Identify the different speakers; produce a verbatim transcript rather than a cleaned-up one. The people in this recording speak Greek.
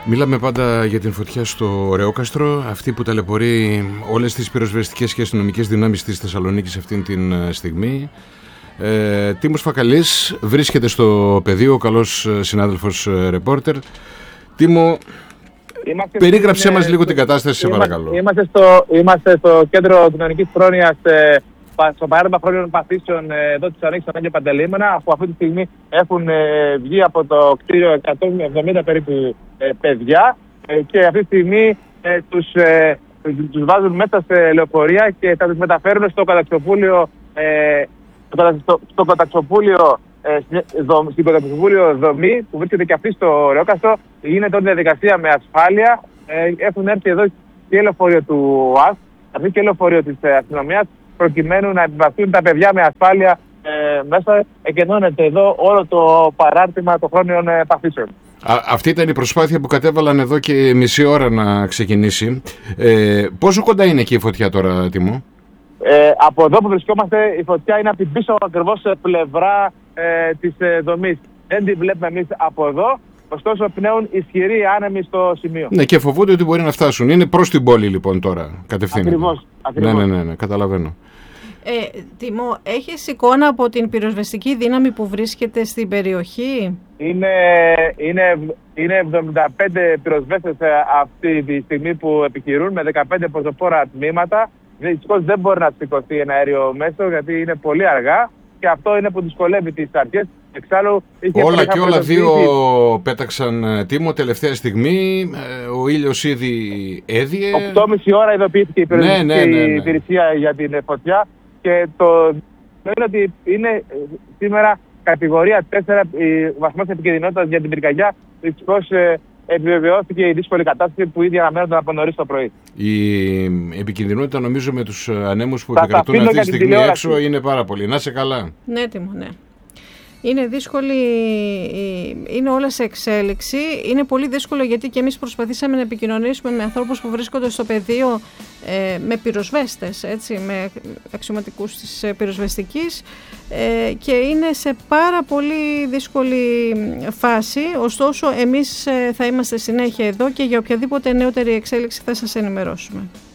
Speaker 1: Μιλάμε πάντα για την φωτιά στο Ρεόκαστρο, αυτή που ταλαιπωρεί όλες τις πυροσβεστικές και αστυνομικές δυνάμεις της Θεσσαλονίκης αυτήν την στιγμή. Ε, Τίμος Φακαλής βρίσκεται στο πεδίο, ο καλός συνάδελφος ρεπόρτερ. Τίμο, είμαστε περίγραψέ στην, μας λίγο την κατάσταση,
Speaker 2: είμαστε,
Speaker 1: σε παρακαλώ.
Speaker 2: Είμαστε στο, είμαστε στο κέντρο κοινωνικής πρόνοιας, ε, στο παράδειγμα χρόνιων παθήσεων ε, εδώ της Θεσσαλονίκης, στον Άγιο Παντελεήμονα, αφού αυτή τη στιγμή έχουν ε, βγει από το κτίριο εκατόν εβδομήντα περίπου ε, παιδιά ε, και αυτή τη στιγμή ε, τους, ε, τους βάζουν μέσα σε λεωφορεία και θα τους μεταφέρουν στο καταξιοπούλιο, ε, στο, στο καταξιοπούλιο ε, στην καταξιοπούλιο δομή που βρίσκεται και αυτή στο Ρεόκαστρο. Γίνεται όλη διαδικασία με ασφάλεια. Ε, έχουν έρθει εδώ και λεωφορείο του ΟΑΣ, αυτή και λεωφορείο της αστυνομίας, προκειμένου να επιβαστούν τα παιδιά με ασφάλεια ε, μέσα. Εκενώνεται εδώ όλο το παράρτημα των χρόνιων ε, παθήσεων.
Speaker 1: Α, αυτή ήταν η προσπάθεια που κατέβαλαν εδώ και μισή ώρα να ξεκινήσει. Ε, πόσο κοντά είναι εκεί η φωτιά τώρα, Τίμο?
Speaker 2: Ε, από εδώ που βρισκόμαστε, η φωτιά είναι από την πίσω ακριβώς πλευρά ε, της ε, δομής. Δεν την βλέπουμε εμείς από εδώ, ωστόσο πνέουν ισχυροί άνεμοι στο σημείο.
Speaker 1: Ναι, και φοβούνται ότι μπορεί να φτάσουν. Είναι προς την πόλη λοιπόν τώρα, κατευθύνεται.
Speaker 2: Ακριβώς. ακριβώς.
Speaker 1: Ναι, ναι, ναι, ναι, καταλαβαίνω.
Speaker 3: Ε, Τίμο, έχεις εικόνα από την πυροσβεστική δύναμη που βρίσκεται στην περιοχή?
Speaker 2: Είναι, είναι, είναι εβδομήντα πέντε πυροσβέστες αυτή τη στιγμή που επιχειρούν με δεκαπέντε πεζοπόρα τμήματα. Δυστυχώς δεν μπορεί να σηκωθεί ένα αέριο μέσο γιατί είναι πολύ αργά και αυτό είναι που δυσκολεύει τις αρχές. Εξάλλου,
Speaker 1: όλα και όλα δύο πέταξαν, Τίμο, τελευταία στιγμή. Ο ήλιος ήδη έδιε.
Speaker 2: οκτώ και μισή ώρα ειδοποιήθηκε η πυροσβεστική ναι, ναι, ναι, ναι. υπηρεσία για την φωτιά. Και το είναι ότι είναι σήμερα κατηγορία τέσσερα η βαθμός επικινδυνότητας για την πυρκαγιά. Δυστυχώς ε, επιβεβαιώθηκε η δύσκολη κατάσταση που ήδη αναμένονταν από νωρίς το πρωί.
Speaker 1: Η επικινδυνότητα, νομίζω, με τους ανέμους που θα επικρατούν αυτή τη στιγμή έξω είναι πάρα πολύ. Να είσαι καλά.
Speaker 3: Ναι, Τίμο, ναι. Είναι δύσκολη, είναι όλα σε εξέλιξη. Είναι πολύ δύσκολο γιατί και εμείς προσπαθήσαμε να επικοινωνήσουμε με ανθρώπους που βρίσκονται στο πεδίο, ε, με πυροσβέστες, έτσι, με αξιωματικούς της πυροσβεστικής ε, και είναι σε πάρα πολύ δύσκολη φάση. Ωστόσο, εμείς θα είμαστε συνέχεια εδώ και για οποιαδήποτε νεότερη εξέλιξη θα σας ενημερώσουμε.